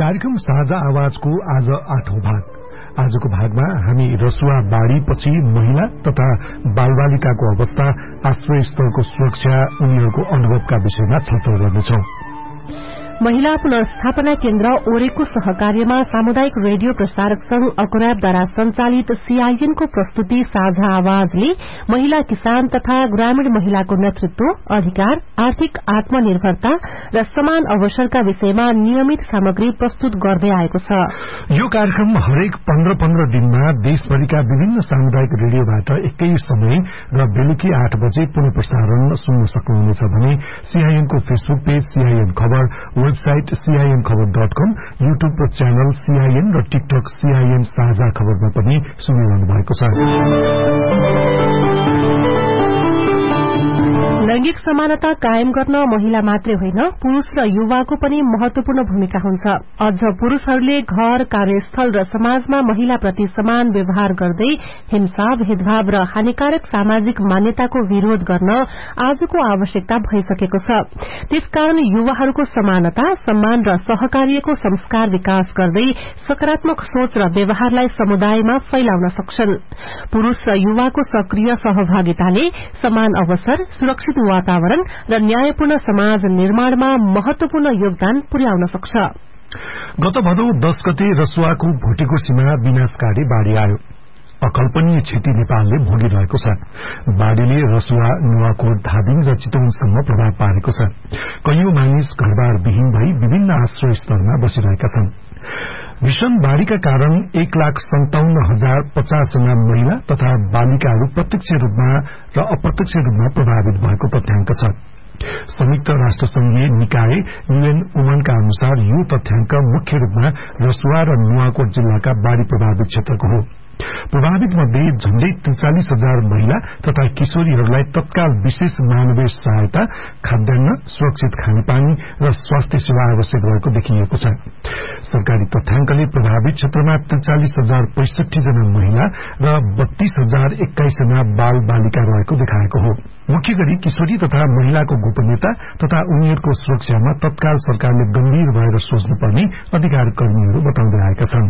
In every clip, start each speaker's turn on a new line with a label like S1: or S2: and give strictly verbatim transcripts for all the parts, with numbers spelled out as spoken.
S1: कार्यक्रम साझा आवाजको आज आठौं भाग। आजको भागमा हामी रसुवा बाढ़ी पछि महिला तथा बालबालिकाको अवस्था, आश्रय स्थलको सुरक्षा, उनीहरूको अनुभवका विषयमा छलफल गर्नेछौं।
S2: महिला पुनर्स्थापना केन्द्र ओरेको सहकार्यमा सामुदायिक रेडियो प्रसारक संघ अकुराबद्वारा संचालित सीआईएनको प्रस्तुति साझा आवाजले महिला किसान तथा ग्रामीण महिलाको नेतृत्व, अधिकार, आर्थिक आत्मनिर्भरता र समान अवसरका विषयमा नियमित सामग्री प्रस्तुत गर्दै आएको छ।
S1: यो कार्यक्रम हरेक पन्ध्र पन्ध्र दिनमा देशभरिका विभिन्न सामुदायिक रेडियोबाट एकै समय र बेलुकी आठ बजे पुनः प्रसारण सुन्न सक्नुहुनेछ भने सीआईएनको फेसबुक पेज सीआईएन खबर, वेबसाइट सीआईएन खबर डट कम, यूट्यूब च्यानल सीआईएन र टिकटक सीआईएन साझा खबरमा पनि सुनिरहनु भएको छ।
S2: लैंगिक समानता कायम गर्न महिला मात्रै होइन, पुरूष र युवाको पनि महत्वपूर्ण भूमिका हुन्छ। अझ पुरूषहरूले घर, कार्यस्थल र समाजमा महिलाप्रति समान व्यवहार गर्दै हिंसा, भेदभाव र हानिकारक सामाजिक मान्यताको विरोध गर्न आजको आवश्यकता भइसकेको छ। त्यसकारण युवाहरूको समानता, सम्मान र सहकार्यको संस्कार विकास गर्दै सकारात्मक सोच र व्यवहारलाई समुदायमा फैलाउन सक्छन्। पुरूष र युवाको सक्रिय सहभागिताले समान अवसर, सुरक्षित वातावरण र न्यायपूर्ण समाज निर्माणमा महत्वपूर्ण योगदान पुर्याउन सक्छ।
S1: गत भदौ दश गते रसुवाको भोटेकोसीमा विनाशकारी बाढ़ी आयो। अकल्पनीय क्षति नेपालले भोगिरहेको छ। बाढ़ीले रसुवा, नुवाकोट, धादिङ र चितवनसम्म प्रभाव पारेको छ। कैयौं मानिस घरबार विहीन भई विभिन्न आश्रय स्थलमा बसिरहेका छन्। भीषण बाढ़ीका कारण एक लाख सन्ताउन्न हजार पचास जना महिला तथा बालिकाहरू प्रत्यक्ष रूपमा र अप्रत्यक्ष रूपमा प्रभावित भएको तथ्याङ्क छ। संयुक्त राष्ट्र संघीय निकाय यूएन वुमनका अनुसार यो तथ्याङ्क मुख्य रूपमा रसुवा र नुवाकोट जिल्लाका बाढ़ी प्रभावित क्षेत्रको हो। प्रभावित मध्ये झण्डै त्रिचालिस हजार महिला तथा किशोरीहरूलाई तत्काल विशेष मानवीय सहायता, खाद्यान्न, सुरक्षित खानेपानी र स्वास्थ्य सेवा आवश्यक रहेको देखिएको छ। सरकारी तथ्याङ्कले प्रभावित क्षेत्रमा त्रिचालिस हजार पैंसठी जना महिला र बत्तीस हजार एक्काइस जना बाल बालिका रहेको देखाएको हो। मुख्य गरी किशोरी तथा महिलाको गोपनीयता तथा उनीहरूको सुरक्षामा तत्काल सरकारले गम्भीर भएर सोच्नुपर्ने अधिकार कर्मीहरू बताउँदै आएका छन्।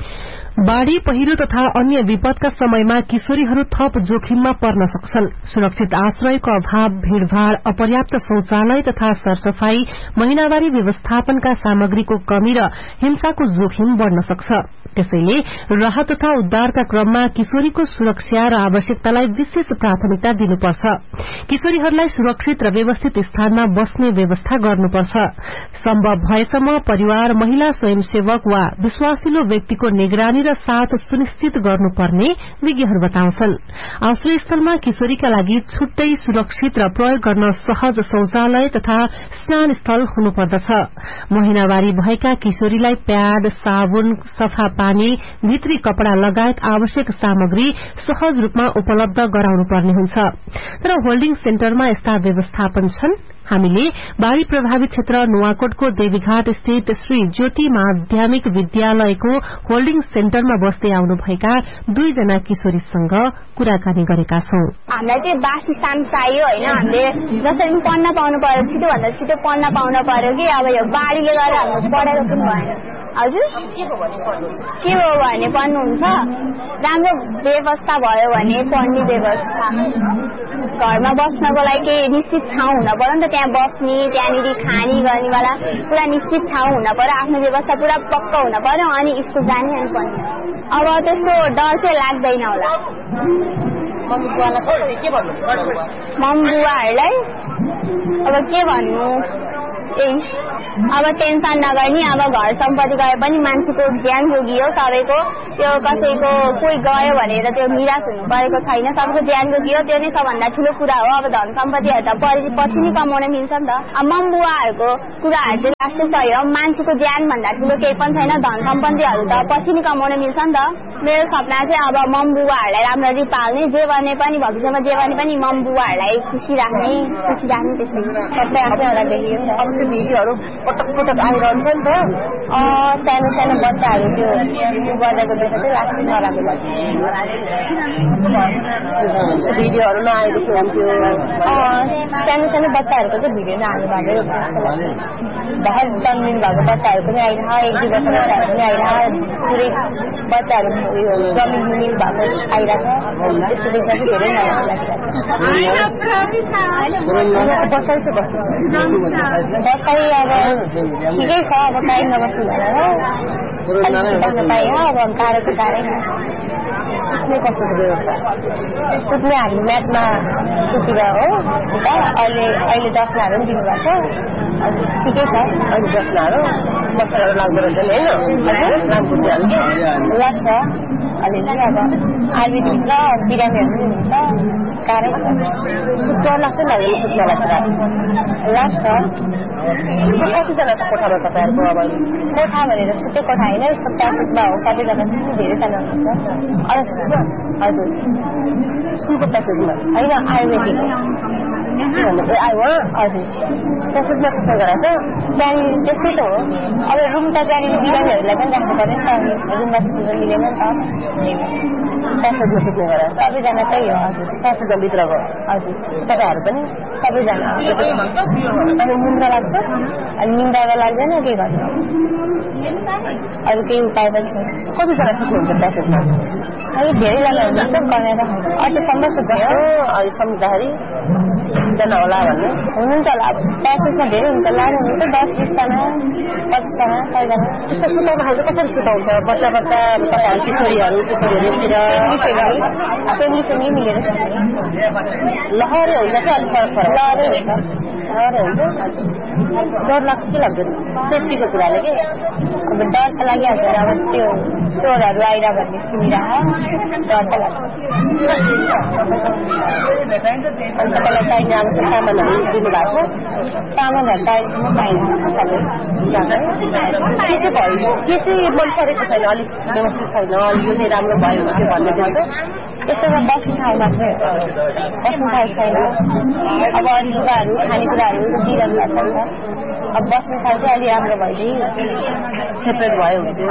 S2: बाढ़ी, पहिरो तथा अन्य विपदका समयमा किशोरीहरू थप जोखिममा पर्न सक्छन्। सुरक्षित आश्रयको अभाव, भीड़भाड़, अपर्याप्त शौचालय तथा सरसफाई, महिनावारी व्यवस्थापनका सामग्रीको कमी र हिंसाको जोखिम बढ़न सक्छ। त्यसैले राहत तथा उद्धारका क्रममा किशोरीको सुरक्षा र आवश्यकतालाई विशेष प्राथमिकता दिनुपर्छ। किशोरीहरूलाई सुरक्षित र व्यवस्थित स्थानमा बस्ने व्यवस्था गर्नुपर्छ। सम्भव भएसम्म परिवार, महिला स्वयंसेवक वा विश्वासिलो व्यक्तिको निगरानी र साथ सुनिश्चित गर्नुपर्ने विज्ञहरू बताउँछन्। आश्रय स्थलमा किशोरीका लागि छुट्टै सुरक्षित र प्रयोग गर्न सहज शौचालय तथा स्नान स्थल हुनुपर्दछ। महिनावारी भएका किशोरीलाई प्याड, साबुन, सफा पानी, भित्री कपड़ा लगायत आवश्यक सामग्री सहज रूपमा उपलब्ध गराउनुपर्ने हुन्छ। तर होल्डिङ सेन्टरमा यस्ता व्यवस्थापन छन्। हामीले बाढ़ी प्रभावित क्षेत्र नुवाकोटको देवीघाट स्थित श्री ज्योति माध्यमिक विद्यालयको होल्डिङ सेन्टरमा बस्दै आउनुभएका दुईजना किशोरीसँग कुराकानी गरेका छौं।
S3: हामीलाई चाहिँ वासस्थान चाहियो होइन, हामीले जसरी पढ्न पाउनु पर्यो, छिटो भन्दा छिटो पढ्न पाउनु पर्यो कि अब यो बाढ़ीले गर्दा हाम्रो पढेको पनि भएन। हजुर के हो भने पढ्नुहुन्छ, राम्रो व्यवस्था भयो भने पढ्ने व्यवस्था, घरमा बस्नको लागि निश्चित ठाउँ हुन पर्यो नि त, त्यहाँ बस्ने, त्यहाँनिर खाने गर्नेवाला पुरा निश्चित ठाउँ हुन पर्यो, आफ्नो व्यवस्था पुरा पक्का हुन पर्यो, अनि स्कुल जाने अनि पढ्ने। अब त्यस्तो डर चाहिँ लाग्दैन होला। मम्मी बुवाहरूलाई अब के भन्नु, ए अब टेन्सन नगर्ने। अब घर सम्पत्ति गए पनि मान्छेको ज्यान जोगियो, सबैको त्यो कसैको कोही गयो भनेर त्यो निराश हुनु परेको छैन, सबैको ज्यान जोगियो, त्यो नै सबभन्दा ठुलो कुरा हो। अब धन सम्पत्तिहरू त पछि नै कमाउन मिल्छ नि त। अब मम्मी बुवाहरूको कुराहरू चाहिँ लास्टै सही हो, मान्छेको ज्यान भन्दा ठुलो केही पनि छैन, धन सम्पत्तिहरू त पछि नै कमाउन मिल्छ नि त। मेरो सपना चाहिँ अब मम बुबाहरूलाई राम्ररी पाल्ने, जे गर्ने पनि भविष्यमा जे गर्ने पनि मम बुबाहरूलाई खुसी राख्ने खुसी राख्ने त्यस्तै सबै आफैलाई देखियो।
S2: अब त्यो भिडियोहरू पटक पटक आइरहन्छ नि त,
S3: सानो सानो बच्चाहरू त्यो गर्दाको देख्दा चाहिँ लाग्छ नराम्रो लाग्छ।
S2: भिडियोहरू नआएदेखि हुन्थ्यो,
S3: सानो सानो बच्चाहरूको चाहिँ भिडियो नहाल्नु भएको भर्खर जन्मिनु भएको बच्चाहरू पनि आइरह, एक दुई वर्ष बच्चाहरू पनि आइरह, पुरै बच्चाहरू उयो जमिन मुनि भएको आइरहेको त्यस्तो देख्दा चाहिँ धेरै नराम्रो लाग्छ।
S2: बसाइ चाहिँ कस्तो छ?
S3: बसाइ अब ठिकै छ, अब काहीँ नबस्नु भएर बस्न पाइयो, अब टाढोको टाढै
S2: सुत्ने कस्तो व्यवस्था?
S3: सुत्ने हामी म्याटमा सुतिर हो त, अहिले अहिले दसनाहरू पनि दिनुभएको छ, ठिकै छ।
S2: अहिले दसनाहरू मसलाहरू लाग्दो रहेछ नि होइन,
S3: लाग्छ अलिअलि। अब आयुर्वेदिक र बिरामीहरू पनि हुन्छ, गाह्रै
S2: डर लाग्छ नि अहिले सुत्नलाई
S3: लाग्छ।
S2: कतिजना छ कोठामा तपाईँहरूको? अब
S3: कोठा भनेर छुट्टै कोठा होइन, यस्तो प्यासेजमा हो, सबैजना धेरैजना हुनुहुन्छ।
S2: हजुर स्कुलको प्यासेजमा
S3: होइन, आयुर्वेदिक
S2: आयो
S3: हजुर
S2: प्यासेजमा सुत्ने गराएको
S3: त्यहाँनिर त्यस्तै त हो। अब रुम त त्यहाँनिर बिरामीहरूलाई पनि राख्नु पर्यो नि त, रुममा सुत्नु मिलेन नि त,
S2: प्यासेजमा सुत्ने गराएको
S3: सबैजना त्यही हो। हजुर
S2: प्यासेजमा भित्रको
S3: हजुर
S2: तपाईँहरू पनि
S3: सबैजना।
S2: अनि निन्द्रा लाग्छ?
S3: अनि निन्द्रा त लाग्दैन, के गर्नु अरू केही उपाय पनि छैन।
S2: कतिजना सुत्नुहुन्छ प्यासेजमा?
S3: अलिक धेरैजना हुनुहुन्छ कमेर, अझैसम्म सुत्छ
S2: अहिले सम्झँदाखेरि जना होला भन्ने
S3: हुनुहुन्छ होला। अब प्यासेजमा धेरै हुन्छ, लानु हुन्छ दस बिसजना पच्चिसजना सयजना।
S2: त्यस्तो सुताउनु खान्छ कसरी सुताउँछ? बच्चा बच्चा तपाईँहरू किशोरीहरू किशोरीहरूतिर
S3: फ्यामिली फ्यामिली मिलेर
S2: लहरै हुन्छ कि अलिक फरक फरक?
S3: लहरै हुन्छ,
S2: लहरै हुन्छ। डर लाग्छ के लाग्दैन सेफ्टीको कुराले? के
S3: अब डर त लागिहाल्छ, अब त्यो चोरहरू आइरह भन्ने सुनिरह डर त लाग्छ।
S2: अनि तपाईँलाई चाहिने आवश्यक सामानहरू दिनुभएको छ?
S3: सामानहरू त अहिलेसम्म पाइन्छ सबै।
S2: के चाहिँ भयो? के चाहिँ मन परेको छैन, अलिक व्यवस्थित छैन, यो चाहिँ राम्रो भयो भन्ने भन्ने जस्तो?
S3: यस्तोमा बस्ने ठाउँ मात्रै हो, बस्ने ठाउँ छैन। अब अरू लुगाहरू खानेकुराहरू दिइरहनु भएको छ, अब बस्ने ठाउँ चाहिँ अलि राम्रो भइदियो,
S2: सेपरेट भयो हुन्थ्यो।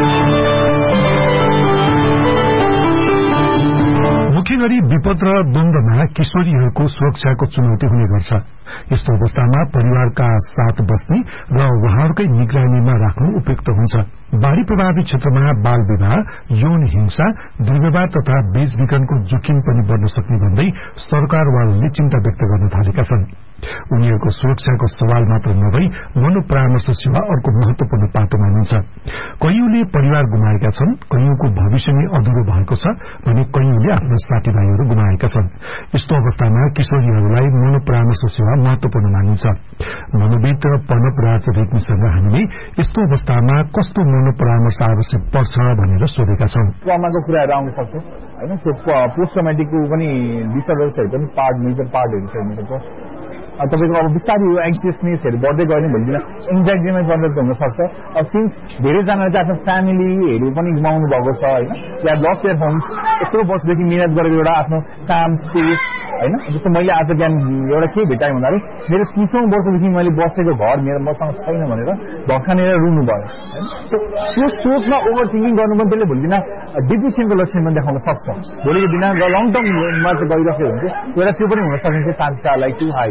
S1: मुख्य गरी विपद र द्वन्द्वमा किशोरीहरूको सुरक्षाको चुनौती हुने गर्छ। यस्तो अवस्थामा परिवारका साथ बस्ने र उहाँहरूकै निगरानीमा राख्नु उपयुक्त हुन्छ। बाढ़ी प्रभावित क्षेत्रमा बाल विवाह, यौन हिंसा, दुर्व्यवहार तथा बेचबिखनको जोखिम पनि बढ्न सक्ने भन्दै सरकारवालाले चिन्ता व्यक्त गर्न थालेका छन्। उनीहरूको सुरक्षाको सवाल मात्र नभई मनोपरामर्श सेवा अर्को महत्वपूर्ण पाटो मानिन्छ। कैयौंले परिवार गुमाएका छन्, कैयौंको भविष्य नै अधुरो भएको छ भने कैयौंले आफ्ना साथीभाइहरू गुमाएका छन्। यस्तो अवस्थामा किशोरीहरूलाई मनोपरामर्श सेवा महत्वपूर्ण मानिन्छ। मनोविद पनप राज रेग्मीसँग हामीले यस्तो अवस्थामा कस्तो मनोपरामर्श आवश्यक पर्छ भनेर सोधेका छौं।
S4: ट्रमाको कुराहरू आउन सक्छ हैन, सो पोस्ट ट्रमेटिकको पनि डिसअर्डर्सहरू पनि पार्ट मेजर पार्टहरू छ हुनसक्छ। तपाईँको अब बिस्तारै यो एङ्सियसनेसहरू बढ्दै गयो भने भोलिदिन एङ्जाइटीमा कन्भर्ट हुन सक्छ। अब सिन्स धेरैजनाले चाहिँ आफ्नो फ्यामिलीहरू पनि गुमाउनु भएको छ होइन, या लस्ट देयर होम्स, यत्रो वर्षदेखि मिहिनेत गरेर एउटा आफ्नो काम स्पेस होइन, जस्तो मैले आज बिहान एउटा के भेटाएँ भन्दाखेरि मेरो तीसौँ वर्षदेखि मैले बसेको घर मेरो मसँग छैन भनेर भर्खनेर रुनु भयो होइन। सो त्यो सोचमा ओभर थिङ्किङ गर्नु पनि त्यसले भोलिदिन डिप्रेसनको लक्षण पनि देखाउन सक्छ। भोलिको दिन लङ टर्ममा चाहिँ गइरहेको हुन्छ एउटा त्यो पनि हुन सक्छ चान्सका लाइक टु हाई।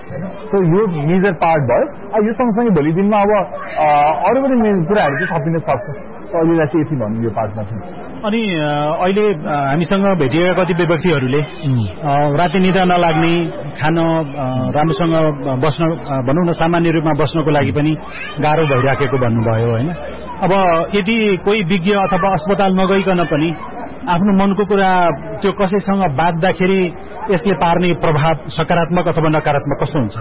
S4: सो यो मेजर पार्ट भयो। यो सँगसँगै भोलि दिनमा अब अरू पनि कुराहरू चाहिँ थपिन सक्छ। सो अहिलेलाई चाहिँ यति भन्नु यो पार्टमा चाहिँ।
S5: अनि अहिले हामीसँग भेटिएका कतिपय व्यक्तिहरूले राति निद्रा नलाग्ने, खान राम्रोसँग बस्न भनौँ न सामान्य रूपमा बस्नको लागि पनि गाह्रो भइराखेको भन्नुभयो होइन। अब यदि कोही विज्ञ अथवा अस्पताल नगइकन पनि आफ्नो मनको कुरा त्यो कसैसँग बाँड्दाखेरि यसले पार्ने प्रभाव सकारात्मक अथवा नकारात्मक कस्तो हुन्छ?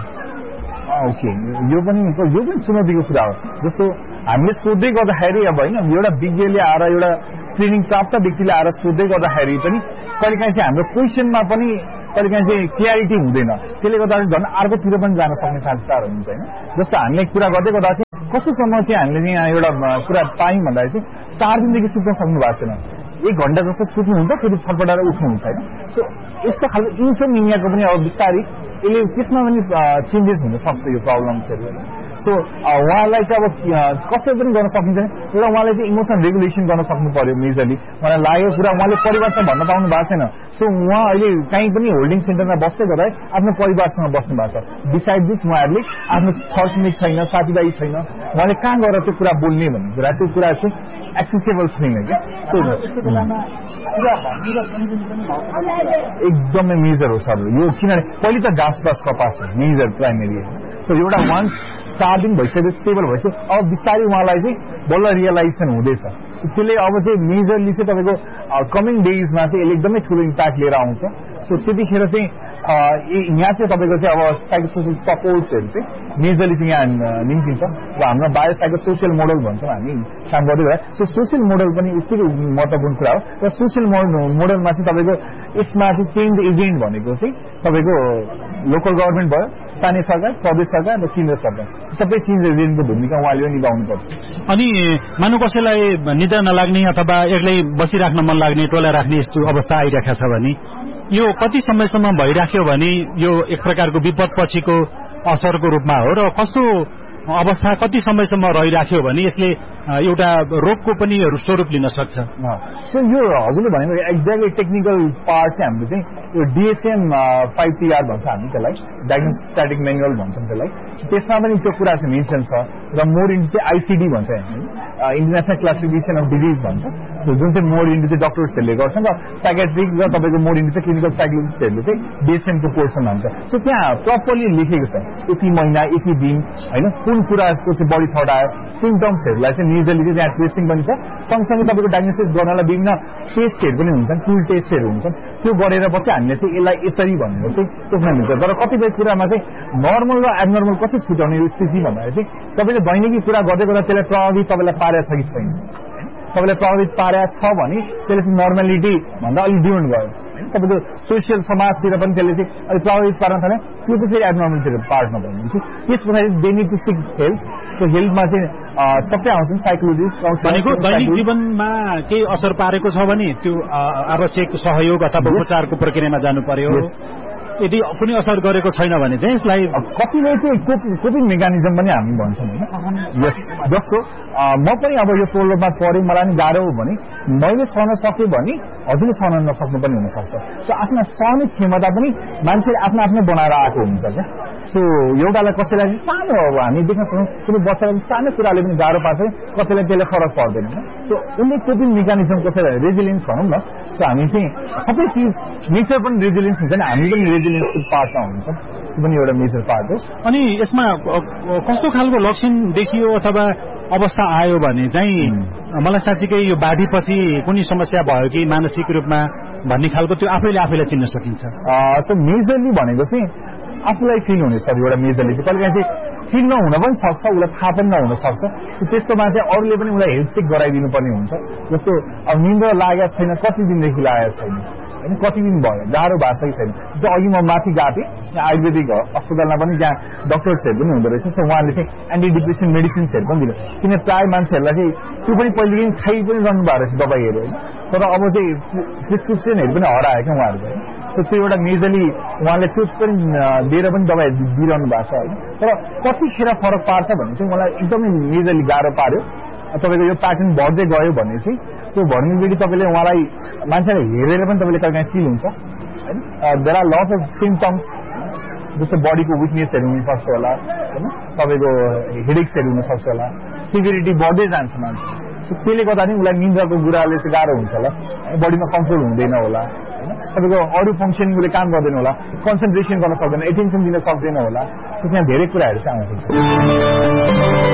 S4: ओके, यो पनि यो पनि चुनौतीको कुरा हो। जस्तो हामीले सोध्दै गर्दाखेरि अब होइन एउटा विज्ञले आएर एउटा ट्रेनिङ प्राप्त व्यक्तिले आएर सोध्दै गर्दाखेरि पनि कहिलेकाहीँ चाहिँ हाम्रो क्वेसनमा पनि कहिलेकाहीँ चाहिँ क्लियरिटी हुँदैन। त्यसले गर्दा झन् अर्कोतिर पनि जान सक्ने चान्सहरू हुन्छ होइन। जस्तो हामीले कुरा गर्दै गर्दा चाहिँ कस्तोसम्म चाहिँ हामीले यहाँ एउटा कुरा पायौँ भन्दाखेरि चाहिँ चार दिनदेखि सुत्न सक्नु भएको छैन। एक घण्टा जस्तो सुत्नुहुन्छ फेरि छटपटाएर उठ्नुहुन्छ होइन सो यस्तो खालको इन्सोमिनियाको पनि अब बिस्तारै यसले त्यसमा पनि चेन्जेस हुन सक्छ यो प्रब्लम्सहरू सो उहाँलाई चाहिँ अब कसरी पनि गर्न सकिन्छ एउटा उहाँलाई चाहिँ इमोसन रेगुलेसन गर्न सक्नु पर्यो मेजरली मलाई लागेको कुरा उहाँले परिवारसँग भन्न पाउनु भएको छैन सो उहाँ अहिले कहीँ पनि होल्डिङ सेन्टरमा बस्दै गर्दा आफ्नो परिवारसँग बस्नु भएको छ बिसाइड दिस उहाँहरूले आफ्नो छरछिमेक छैन साथीभाइ छैन उहाँले कहाँ गएर त्यो कुरा बोल्ने भन्ने कुरा त्यो कुरा चाहिँ एक्सेसेबल छैन क्या सो एकदमै मेजर हो सर यो किनभने पहिले त घाँस बास कपास हो मेजर प्राइमेरी सो एउटा वान चार दिन भइसक्यो स्टेबल भइसक्यो अब बिस्तारै उहाँलाई चाहिँ बल्ल रियलाइजेसन हुँदैछ सो त्यसले अब चाहिँ मेजरली चाहिँ तपाईँको कमिङ डेजमा चाहिँ यसले एकदमै ठुलो इम्प्याक्ट लिएर आउँछ सो त्यतिखेर चाहिँ यहाँ चाहिँ तपाईँको चाहिँ अब साइकोसोसियल सपोर्ट्सहरू चाहिँ मेजरली चाहिँ यहाँ निम्तिन्छ र हाम्रो बायो साइकोसोसियल मोडल भन्छौँ हामी काम गर्दै गएर सो सोसियल मोडल पनि उत्तिकै महत्त्वपूर्ण कुरा हो र सोसियल मोडलमा चाहिँ तपाईँको यसमा चाहिँ चेन्ज एजेन्ट भनेको चाहिँ तपाईँको लोकल गभर्मेन्ट भयो स्थानीय सरकार प्रदेश सरकार र केन्द्र सरकार सबै चेन्ज एजेन्टको भूमिका उहाँले निभाउनुपर्छ
S5: अनि मानव कसैलाई निद्रा नलाग्ने अथवा एक्लै बसिराख्न मन लाग्ने टोला राख्ने यस्तो अवस्था आइरहेको छ भने यो कति समयसम्म भइराख्यो भने यो एक प्रकारको विपद पछिको असरको रूपमा हो र कस्तो अवस्था कति समयसम्म रहिराख्यो भने यसले एउटा रोगको पनि स्वरूप लिन सक्छ
S4: सो यो हजुरले भनेको एक्ज्याक्टली टेक्निकल पार्ट चाहिँ हाम्रो चाहिँ यो डिएसएम फाइभ टिआर भन्छ हामी त्यसलाई डायग्नोस्टिक स्ट्याटिक म्यानुअल भन्छौँ त्यसलाई त्यसमा पनि त्यो कुरा चाहिँ मेन्सन छ र मोर इन्टु चाहिँ आइसिडी भन्छ हामी इन्टरनेसनल क्लासिफिकेसन अफ डिजिज भन्छ जुन चाहिँ मोर इन्टु चाहिँ डक्टर्सहरूले गर्छन् र साइकेट्रिक र तपाईँको मोर इन्टु चाहिँ क्लिनिकल साइकोलोजिस्टहरूले चाहिँ डिएसएमको पोर्सन भन्छ सो त्यहाँ प्रपरली लेखेको छ यति महिना यति दिन होइन कुन कुराको चाहिँ बढी थट आयो सिम्टम्सहरूलाई चाहिँ मेजरली चाहिँ त्यहाँ टेस्टिङ पनि छ सँगसँगै तपाईँको डायग्नोसिस गर्नलाई विभिन्न टेस्टहरू पनि हुन्छन् टुल टेस्टहरू हुन्छन् त्यो गरेर मात्रै हामीले चाहिँ यसलाई यसरी भनेर चाहिँ तोक्न मिल्छ तर कतिपय कुरामा चाहिँ नर्मल र एबनर्मल कसरी छुट्याउने स्थिति भन्दाखेरि चाहिँ तपाईँले दैनिकी कुरा गर्दै गर्दा त्यसलाई प्रभावित तपाईँलाई पारेको छ कि छैन तपाईँलाई प्रभावित पारेको छ भने त्यसले चाहिँ नर्मालिटी भन्दा अलिक डिमान्ड गयो तपाईँको सोसियल समाजतिर पनि त्यसले चाहिँ अलिक प्रभावित पार्न थाल्यो त्यो चाहिँ फेरि एबनर्मलतिर पार्टमा भनेपछि त्यस पछाडि बेनिफिसिक हेल्थ त्यो हेल्थमा चाहिँ सबै आउँछन् साइकोलोजिस्ट
S5: भनेको दैनिक जीवनमा केही असर पारेको छ भने त्यो आवश्यक सहयोग अथवा उपचारको प्रक्रियामा जानु पर्यो यदि कुनै असर गरेको छैन भने चाहिँ यसलाई
S4: कतिले चाहिँ कोपिङ मेकानिजम पनि हामी भन्छौँ होइन यस जस्तो म पनि अब यो प्रब्लममा परेँ मलाई पनि गाह्रो हो भने मैले सहन सक्यो भने हजुरले सहन नसक्नु पनि हुनसक्छ सो आफ्नो सहने क्षमता पनि मान्छेले आफ्नो आफ्नो बनाएर आएको हुन्छ क्या सो एउटालाई कसैलाई सानो अब हामी देख्न सक्छौँ कुनै बच्चालाई सानो कुराले पनि गाह्रो पार्छ कतिलाई त्यसले फरक पर्दैन सो उनले कोपिङ मेकानिजम कसैलाई रेजिलियन्स भनौँ न सो हामी चाहिँ सबै चिज नेचर पनि रेजिलियन्स हुन्छ नि हामी पनि रेजिलियन्सको पार्टमा हुन्छ त्यो पनि एउटा मेजर पार्ट हो
S5: अनि यसमा कस्तो खालको लक्षण देखियो अथवा अवस्था आयो भने चाहिँ मलाई साँच्चीकै यो बाढीपछि कुनै समस्या भयो कि मानसिक रूपमा भन्ने खालको त्यो आफैले आफैलाई चिन्न सकिन्छ
S4: सो मेजरली भनेको चाहिँ आफूलाई फिल हुने सर एउटा मेजरली चाहिँ कहिले काहीँ चाहिँ फिल नहुन पनि सक्छ उसलाई थाहा पनि नहुन सक्छ सो त्यस्तोमा चाहिँ अरूले पनि उसलाई हेल्थ चेक गराइदिनु पर्ने हुन्छ जस्तो अब निन्द्रा लागेको छैन कति दिनदेखि लागेको छैन होइन कति दिन भयो गाह्रो भएको छ कि छैन जस्तो अघि म माथि गएको थिएँ यहाँ आयुर्वेदिक अस्पतालमा पनि त्यहाँ डक्टर्सहरू पनि हुँदो रहेछ सो उहाँले चाहिँ एन्टी डिप्रेसन मेडिसिन्सहरू पनि दिनु किन प्रायः मान्छेहरूलाई चाहिँ त्यो पनि पहिलेदेखि खाइ पनि रहनु भएको रहेछ दबाईहरू होइन तर अब चाहिँ प्रिस्क्रिप्सनहरू पनि हरायो क्या उहाँहरूको होइन सो त्यो एउटा मेजरली उहाँले त्यो पनि दिएर पनि दबाई दिइरहनु भएको छ होइन तर कतिखेर फरक पार्छ भने चाहिँ मलाई एकदमै मेजरली गाह्रो पार्यो तपाईँको यो प्याटर्न बढ्दै गयो भने चाहिँ त्यो भन्ने बित्तिकै तपाईँले उहाँलाई मान्छेलाई हेरेर पनि तपाईँले कहिले काहीँ फिल हुन्छ होइन there are lots of symptoms जस्तो बडीको विकनेसहरू हुनसक्छ होला होइन तपाईँको हेडेक्सहरू हुनसक्छ होला सिभिरिटी बढ्दै जान्छ मान्छे सो त्यसले गर्दा नि उसलाई निन्द्राको कुराले चाहिँ गाह्रो हुन्छ होला बडीमा कन्ट्रोल हुँदैन होला होइन तपाईँको अरू फङ्सनिङ उसले काम गर्दैन होला कन्सन्ट्रेसन गर्न सक्दैन एटेन्सन दिन सक्दैन होला सो त्यहाँ धेरै कुराहरू चाहिँ आउँछ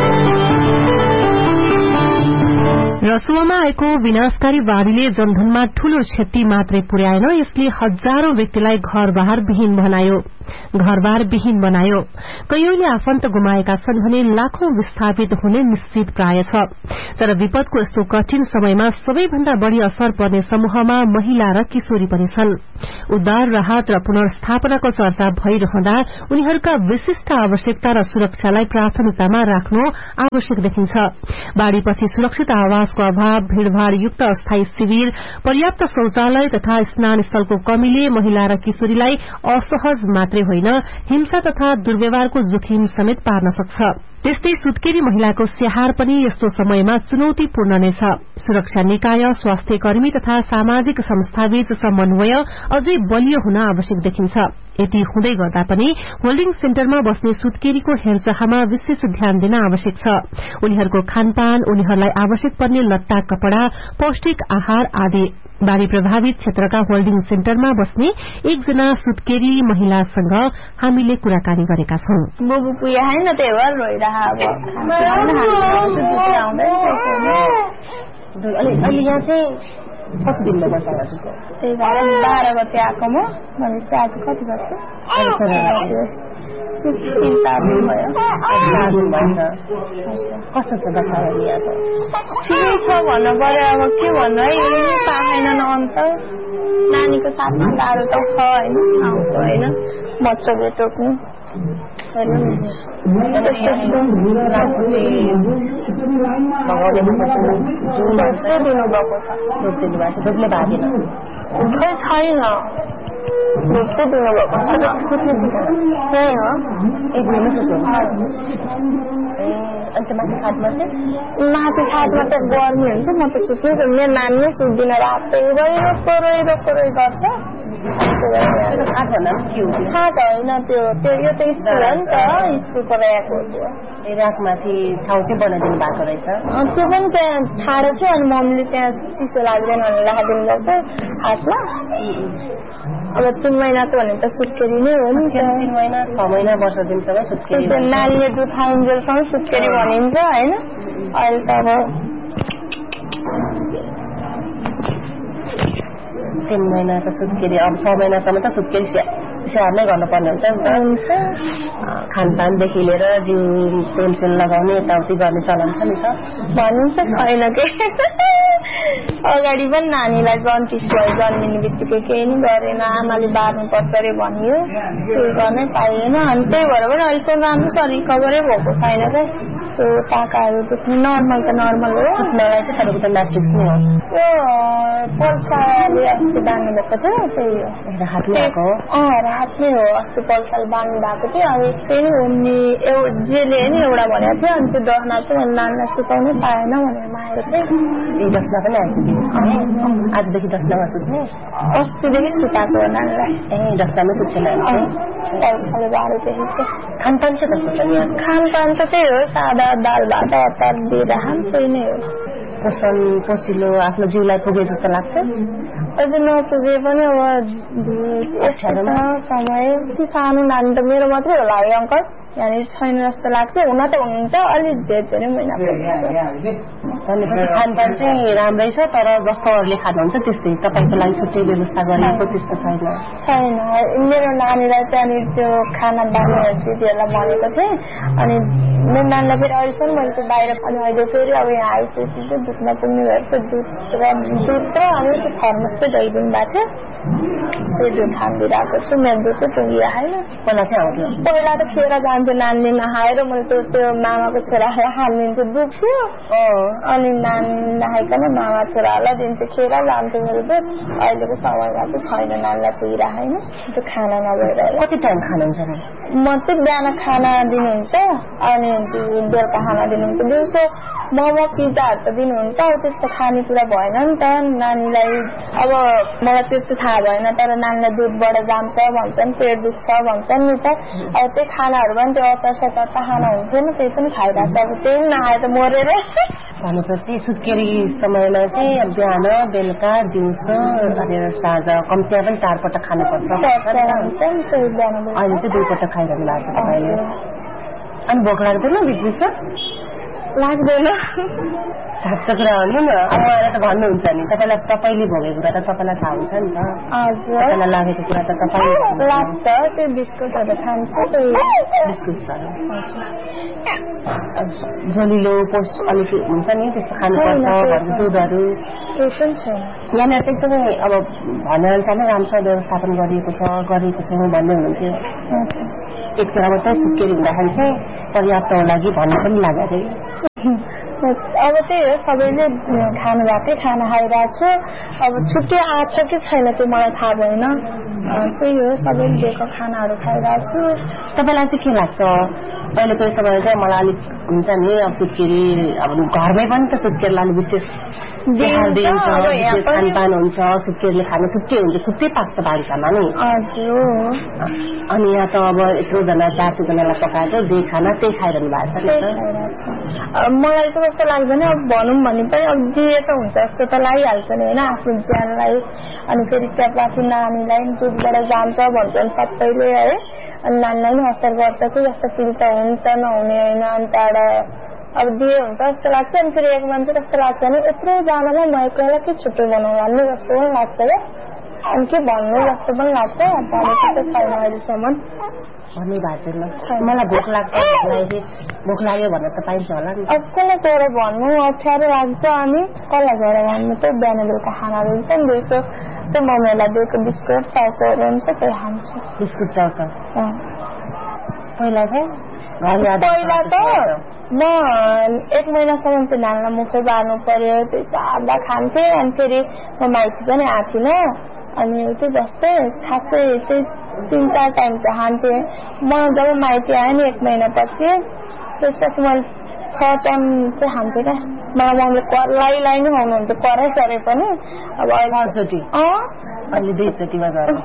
S2: रसुवामा आएको विनाशकारी बाढ़ीले जनधनमा ठूलो क्षति मात्रै पुर्याएन यसले हजारौं व्यक्तिलाई घरबार विहीन बनायो घरबार विहीन बनायो कयौंले आफन्त गुमाएका छन् भने लाखौं विस्थापित हुने निश्चित प्राय छ तर विपदको यस्तो कठिन समयमा सबैभन्दा बढ़ी असर पर्ने समूहमा महिला र किशोरी पनि छन् उद्धार राहत र पुनर्स्थापनाको चर्चा भइरहँदा उनीहरूका विशिष्ट आवश्यकता र सुरक्षालाई प्राथमिकतामा राख्नु आवश्यक देखिन्छ बाढ़ीपछि सुरक्षित आवासको अभाव, भीड़भाड़युक्त अस्थायी शिविर, पर्याप्त शौचालय तथा स्नान स्थलको कमीले महिला र किशोरीलाई असहज मात्रै होइन हिंसा तथा दुर्व्यवहारको जोखिम समेत पार्न सक्छ। त्यस्तै सुत्केरी महिलाको स्याहार पनि यस्तो समयमा चुनौतीपूर्ण नै छ। सुरक्षा निकाय, स्वास्थ्य कर्मी तथा सामाजिक संस्थाबीच समन्वय अझै बलियो हुन आवश्यक देखिन्छ। यति हुँदै गर्दा पनि होल्डिङ सेन्टरमा बस्ने सुत्केरीको हेरचाहमा विशेष ध्यान दिन आवश्यक छ। उनीहरूको खानपान, उनीहरूलाई आवश्यक पर्ने लत्ता कपड़ा, पौष्टिक आहार आदि। बाढ़ी प्रभावित क्षेत्रका होल्डिङ सेन्टरमा बस्ने एकजना सुत्केरी महिलासँग हामीले कुराकानी गरेका छौं।
S3: बुबु पुया हैन त्यही भएर रोइरहा अब
S2: अलि यहाँ चाहिँ कति दिनमा बस्छ हजुरको?
S3: त्यही भएर बाह्र गते आएको म भनेपछि आज कति बज्छ?
S2: कस्तो छ दशाहरू यहाँको?
S3: ठिकै छ भन्नु पर्यो। अब के भन्नु है, पाएन न अन्त। नानीको साथमा गाह्रो त छ होइन, आउँछ होइन मच्छर भेटोक्नु खै छैन। धुप चाहिँ दिनुभएको त्यही हो।
S2: एक महिना सुत्नु अन्त माथि खाटमा चाहिँ
S3: माथि खाटमा त गर्मी हुन्छ। म त सुत्नु मेरो नानी नै सुत्दिनँ। रातै रोइरोको रोइरोको रोइ गर्छ। खाट होइन त्यो त्यो यो त स्कुल हो नि त, स्कुलको रहेको हो। त्यो
S2: रातमाथि ठाउँ चाहिँ बनाइदिनु भएको रहेछ।
S3: त्यो पनि त्यहाँ ठाडो थियो अनि मम्मीले त्यहाँ चिसो लाग्दैन भनेर राखिदिनु भएको खासमा। अब तीन महिनाको भने त सुत्केरी नै हो नि।
S2: तीन महिना छ महिना वर्ष दिनसम्म सुत्केरी।
S3: नानीले दुध खाइन्जेलसम्म सुत्केरी भनिन्छ होइन। अहिले त अब
S2: तीन महिना त सुत्केरी, अब छ महिनासम्म त सुत्केरी स्याहार नै गर्नुपर्ने हुन्छ नि त। खानपानदेखि लिएर जिउ पेन्सन लगाउने यताउति गर्ने चलन छ नि त।
S3: भनिन्छ छैन के अगाडि पनि नानीलाई जन्टिस भयो, जन्मिने बित्तिकै केही नि गरेन, आमाले बार्नुपर्छ अरे भनियो, केही गर्नै पाइएन। अनि त्यही भएर पनि अहिलेसम्म राम्रो रिकभरै भएको छैन क्या। त्यो टाकाहरू दुख्ने नर्मल त नर्मल हो।
S2: सुत्नलाई चाहिँ तपाईँको त म्याट्रिक्स नै हो।
S3: यो पल्साले अस्ति बाँध्नु भएको थियो, त्यही हो।
S2: राहत हो?
S3: अँ राहत नै हो। अस्ति पल्साले बाँध्नु भएको थियो। अब त्यही नै हो नि, जेले नि एउटा भनेको थियो। अनि त्यो दसमा चाहिँ मैले नानीलाई सुताउनै पाएन भनेर मागेको थिएँ।
S2: ए दसमा पनि आइपुग्यो? आजदेखि दसनामा सुत्ने?
S3: अस्तिदेखि सुताएको हो नानीलाई।
S2: ए दसनामै सुत्छेन?
S3: पल्साले बाँधेदेखि चाहिँ।
S2: खानपान चाहिँ कस्तो छ यहाँ?
S3: खानपान त त्यही हो, सादा दाल भात अचार दिएर खान, त्यही नै हो।
S2: पोषण पोसिलो आफ्नो जिउलाई पुगे जस्तो लाग्छ?
S3: अझै नपुगे पनि अब समय सानो नानी त मेरो मात्रै होला है अङ्कल, यहाँनिर छैन जस्तो लाग्छ। हुन त हुनुहुन्छ, अलिक धेरै धेरै महिना
S2: खानपान चाहिँ राम्रै छ, तर जस्तो अरूले खानुहुन्छ त्यस्तै तपाईँको लागि छुट्टै व्यवस्था गरेको त्यस्तो छैन?
S3: छैन। मेरो नानीलाई त्यहाँनिर त्यो खाना बाँध्ने दिदीहरूलाई भनेको थिएँ। अनि मेरो नानीलाई फेरि अहिलेसम्म मैले त्यो बाहिर, अनि अहिले फेरि अब यहाँ आइसकेपछि चाहिँ दुध नपुग्ने भएर त्यो दुध र दुध र अनि त्यो थर्मस चाहिँ ल्याइदिनु भएको थियो। त्यो दुध खानिदिइरहेको छु। मेरो दुध चाहिँ पुगिरहेन।
S2: पहिला चाहिँ आउँथ्यो?
S3: पहिला त खेर जान्थ्यो नानीले नखाएर, मैले त्यो त्यो मामाको छोरालाई हालिदिन्थ्यो दुध थियो। अनि नानी नखाइकन मामा छोराहरूलाई दिन्थ्यो, खेर जान्थ्यो मेरो दुध। अहिलेको समयमा चाहिँ छैन, नानीलाई पुगिरहेन। त्यो खाना नभएर।
S2: कति टाइम खानुहुन्छ?
S3: म चाहिँ बिहान खाना दिनुहुन्छ, अनि बेलुका खाना दिनुहुन्छ। दिउँसो मोमो पिज्जाहरू त दिनुहुन्छ। अब त्यस्तो खानेकुरा भएन नि त नानीलाई। अब मलाई त्यो चाहिँ थाहा भएन, तर नानीलाई दुधबाट जान्छ भन्छन्, पेट दुख्छ भन्छन् नि त। अब त्यही खानाहरू पनि त्यो अचार सचार त खाना हुन्थ्यो नि, त्यही पनि खाइरहेको छ। अब त्यही पनि नखाए त मरेर।
S2: भनेपछि सुत्केरी समयमा चाहिँ बिहान बेलुका दिउँसो अनि साँझ कम्तीमा पनि चारपल्ट खानुपर्छ। अहिले चाहिँ दुईपल्ट खाइरहनु भएको छ तपाईँले। अनि भोक लाग्दैन बिच बिचमा?
S3: लाग्दैन।
S2: साँच्चो कुरा हो नि। अब मलाई त भन्नुहुन्छ नि, तपाईँलाई तपाईँले भोगेको कुरा त तपाईँलाई थाहा हुन्छ नि त।
S3: हजुर।
S2: तपाईँलाई लागेको कुरा त तपाईँले
S3: लाग्छ। त्यो बिस्कुटहरू खान्छ,
S2: बिस्कुटहरू जलिलो पोस्ट अलिक हुन्छ नि, त्यस्तो खानुपर्छ। घरको दुधहरू
S3: केही पनि छैन
S2: यहाँनिर चाहिँ एकदमै अब भनेअनुसार नै राम्रोसँग व्यवस्थापन गरिएको छ गरिएको छ भन्ने हुनुहुन्थ्यो। एक कुरा मात्रै सुत्केरी हुँदाखेरि चाहिँ पर्याप्त हो लागि भन्ने पनि लाग्यो अरे।
S3: अब त्यही हो सबैले खानु भएकै खाना खाइरहेको छु अब छुट्टी आएको छ कि छैन त्यो मलाई थाहा भएन त्यही हो सबैले दिएको खानाहरू खाइरहेको छु
S2: तपाईँलाई चाहिँ के लाग्छ अहिलेको समय चाहिँ मलाई अलिक हुन्छ नि अब सुत्केरी अब घरमै पनि त सुत्केरीलाई अलिक विशेष खानपान हुन्छ सुत्केरीले खानु छुट्टै हुन्छ छुट्टै पाक्छ भान्सामा नि
S3: हजुर
S2: अनि यहाँ त अब यत्रोजना चार सयजनालाई पकाएर जे खाना त्यही खाइरहनु भएको छ
S3: मलाई त कस्तो लाग्दैन अब भनौँ भने पनि अब दिए त हुन्छ जस्तो त लागिहाल्छ नि होइन आफ्नो ज्यानलाई अनि फेरि त्यहाँपछि नानीलाई दुधबाट जान्छ भन्छन् सबैले है अनि नानीलाई पनि असर गर्छ कि जस्तो फिल त हुन्छ नहुने होइन अनि त्यहाँबाट अब दिए हुन्छ जस्तो लाग्छ अनि फेरि एक मान्छे कस्तो लाग्छ भने यत्रो जानमा म एकैलाई के छुट्टै बनाउँ भन्ने जस्तो पनि लाग्छ क्या अनि के भन्नु जस्तो पनि लाग्छ भनेको चाहिँ छैन अहिलेसम्म
S2: भन्ने भएको छैन मलाई भोक लाग्छ भोक लाग्यो भनेर त पाइन्छ होला नि
S3: अब कसलाई गएर भन्नु अप्ठ्यारो लाग्छ अनि कसलाई गएर भन्नु त बिहान बेलुका खानाहरू हुन्छ नि दिउँसो त्यो मम्मीहरूलाई दिएको बिस्कुट चाउचाउहरू हुन्छ त्यही खान्छु
S2: बिस्कुट चाउचाउ पहिला चाहिँ
S3: पहिला त म एक महिनासम्म चाहिँ नानीलाई मुखै बार्नु पर्यो त्यो सादा खान्थेँ अनि फेरि म माइती पनि आएको थिइनँ अनि त्यो जस्तै खासै त्यही तिन चार टाइम चाहिँ खान्थेँ म जब माइती आएँ नि एक महिनापछि त्यसपछि मैले छ टाइम चाहिँ खान्थेँ क्या मलाई मम्मीले कराई लाई नै खुवाउनुहुन्छ कराई सरे पनि अब
S2: अहिले अहिले दुईचोटिमा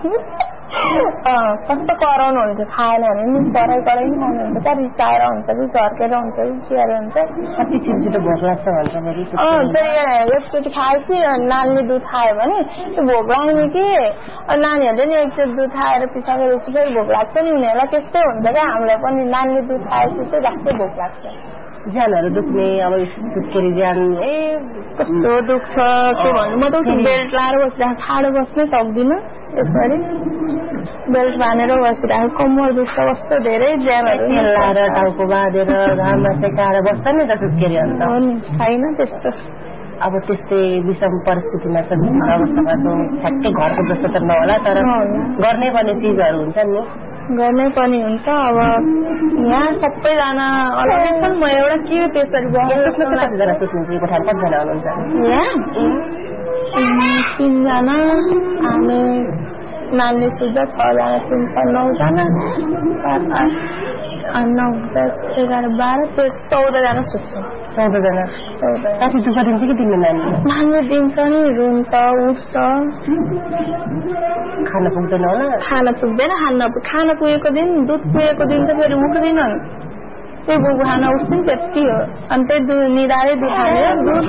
S3: कस्तो कराउनु हुन्छ खाएन भने नि कराई कराई नै खाउनुहुन्छ क्या रिसाएर हुन्छ कि झर्केर हुन्छ कि चियर हुन्छ
S2: कति छिटो भोक लाग्छ भन्छ
S3: फेरि एकचोटि खाएपछि नानीले दुध खायो भने त्यो भोक लाग्ने कि नानीहरूले नि एकचोटि दुध खाएर पिसाकेपछि फेरि भोक लाग्छ नि उनीहरूलाई त्यस्तै हुन्छ क्या हामीलाई पनि नानीले दुध खाएपछि चाहिँ राख्दै भोक लाग्छ
S2: ज्यानहरू दुख्ने अब सुत्केरी ज्यान ए
S3: कस्तो दुख्छ के भन्नु म त बेल्ट लाएर बसिरहेको ठाडो बस्नै सक्दिनँ यसरी बेल्ट बाँधेर बसिरहेको कम्मर दुख्छ कस्तो धेरै ज्यानहरू
S2: लाएर टाउको बाँधेर घाममा सेकाएर बस्छ नि त सुत्केरी अन्त
S3: छैन त्यस्तो
S2: अब त्यस्तै विषम परिस्थितिमा छ विषम अवस्थामा छौँ ठ्याक्कै घरको जस्तो त नहोला तर गर्नै पर्ने चिजहरू हुन्छ नि
S3: गर्नै पनि हुन्छ अब यहाँ सबैजना अलगै छन् म एउटा के त्यसरी
S2: कतिजना सुत्नुहुन्छ यो कोठामा कतिजना हुनुहुन्छ
S3: यहाँ तिनजना हामी नानीले सुत्दा छजना तिन छ नौजना नौ दस एघार बाह्र त्यो चौधजना सुत्छ
S2: चौधजना
S3: चौध
S2: कति दुःख दिन्छ कि तिमीले नानी
S3: नानी दिन्छ नि रुन्छ उठ्छ
S2: खाना पुग्दैन होला
S3: खाना पुग्दैन खाना खाना पुगेको दिन दुध पुगेको दिन त फेरि उठ्दैनन् त्यही बुबु खाना उठ्छ नि त्यति हो अनि त्यही दुध निधारै दुध खाने दुध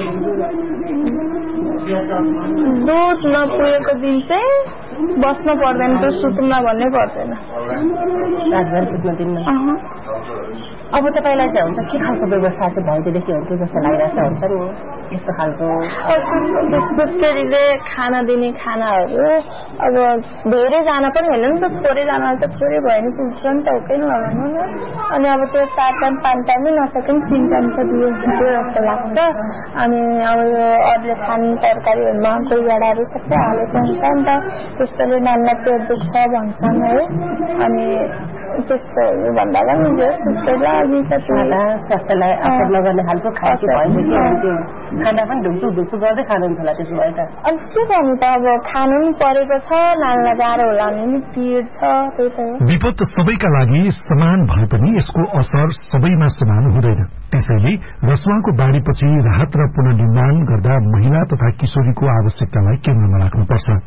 S3: दुध नपुगेको दिन चाहिँ बस्न पर्दैन त्यो सुत्न भन्नै पर्दैन
S2: रातभरि सुत्न दिन्न अब तपाईँलाई चाहिँ हुन्छ के खालको व्यवस्था चाहिँ भइदिएदेखि हुन्थ्यो जस्तो लागिरहेको हुन्छ नि यस्तो खालको
S3: सुत्केरीले खाना दिने खानाहरू अब धेरैजना पनि होइन नि त थोरैजनालाई त थोरै भयो नि पुग्छ नि त हुँदैन भनौँ न अनि अब त्यो चार टाइम पाँच टाइममै नसके पनि तिन टाइम त दियो जस्तो लाग्छ अनि अब यो अरूले खाने तरकारीहरूमा कोही बेडाहरू सबै हालेको हुन्छ नि त त्यस्तोले नानीलाई पेट दुख्छ भन्छन् है अनि त्यस्तोहरू भन्दा पनि जो सुत्केरीलाई
S2: स्वास्थ्यलाई असर नगर्ने खालको खाएको भइसक्यो खाना पनि ढुक्छु ढुक्छु गर्दै खानुहुन्छ होला त्यसो भए त
S3: अनि के गर्नु त अब खानु पनि परेको छ नानीलाई गाह्रो होला भने नि पिर छ त्यही त
S1: विपद सबैका लागि समान भए पनि यसको असर सबैमा समान हुँदैन त्यसैले रसुवाको बाढीपछि राहत र पुनर्निर्माण गर्दा महिला तथा किशोरीको आवश्यकतालाई केन्द्रमा राख्नुपर्छ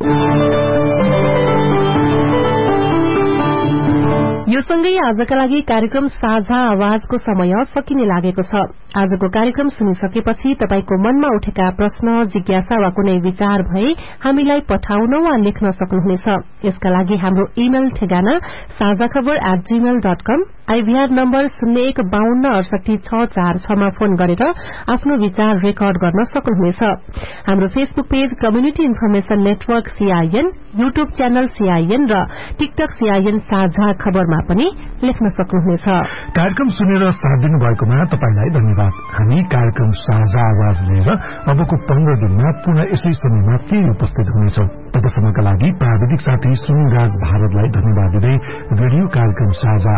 S2: यो सँगै आजका लागि कार्यक्रम साझा आवाजको समय सकिने लागेको छ आजको कार्यक्रम सुनिसकेपछि तपाईको मनमा उठेका प्रश्न जिज्ञासा वा कुनै विचार भए हामीलाई पठाउन वा लेख्न सक्नुहुनेछ यसका लागि हाम्रो इमेल ठेगाना साझा खबर at Gmail dot com IVR number शून्य एक बाहन्न अडसठी छ चार छमा फोन गरेर आफ्नो विचार रेकर्ड गर्न सक्नुहुनेछ हाम्रो Facebook page community information network CIN YouTube channel CIN र टिकटक सीआईएन साझा खबरमा पनि लेख्न सक्नुहुनेछ
S1: कार्यक्रम सुनेर साथ दिनुभएकोमा तपाईलाई धन्यवाद हामी कार्यक्रम साझा आवाज लिएर अबको पन्ध्र दिनमा पुनः यसै समयमा फेरि उपस्थित हुनेछौं तबसम्मका लागि प्राविधिक साथी सुनिल राज भारतलाई धन्यवाद दिँदै रेडियो कार्यक्रम साझा